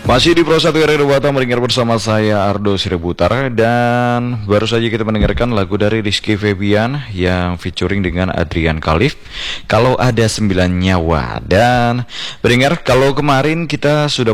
Masih di Pro 1 RRI Batam, mendengar bersama saya Ardo Sriputar. Dan baru saja kita mendengarkan lagu dari Rizky Febian yang featuring dengan Adrian Khalif, Kalau Ada 9 Nyawa. Dan mendengar, kalau kemarin kita sudah